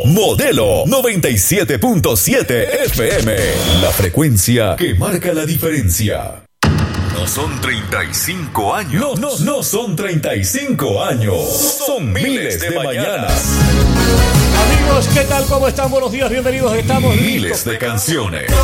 Modelo 97.7 FM. La frecuencia que marca la diferencia. No son 35 años. No son 35 años. Son miles de mañanas. Amigos, ¿qué tal? ¿Cómo están? Buenos días, bienvenidos. Estamos miles de canciones.